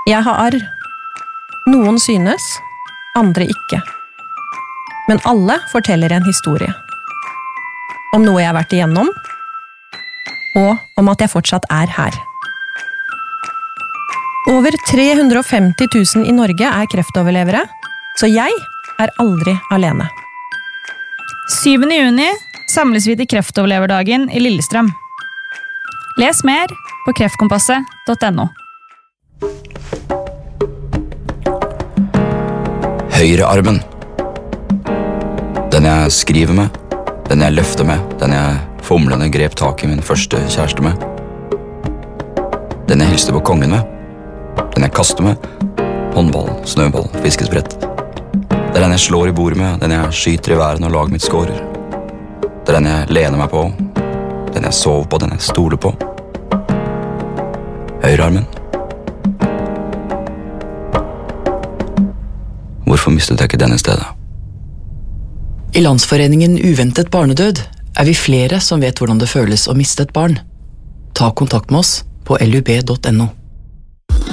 Jeg har arr. Noen synes, andre ikke. Men alle forteller en historie. Om noe jeg har vært igjennom, og om at jeg fortsatt er her. Over 350 000 i Norge er kreftoverlevere, så jeg er aldri alene. 7. juni samles vi til kreftoverleverdagen i Lillestrøm. Les mer på kreftkompasset.no. Høyrearmen. Den jeg skriver med, den jeg løfter med, den jeg fomlende grep tak i min første kjæreste med. Den jeg hilste på kongen med, den jeg kaster med, håndball, snøball, fiskesprett. Det er den jeg slår i bordet med, den jeg skyter i været når laget mitt skårer. Det er den jeg lener meg på, den jeg sover på, den jeg stoler på. Høyrearmen. Hvorfor mistet jeg ikke denne stedet? I Landsforeningen Uventet barnedød er vi flere som vet hvordan det føles å miste et barn. Ta kontakt med oss på lub.no.